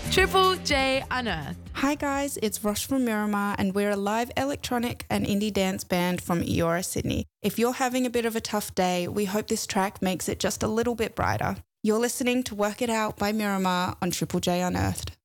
Triple J Unearthed. Hi guys, it's Rosh from Miramar and we're a live electronic and indie dance band from Eora, Sydney. If you're having a bit of a tough day, we hope this track makes it just a little bit brighter. You're listening to Work It Out by Miramar on Triple J Unearthed.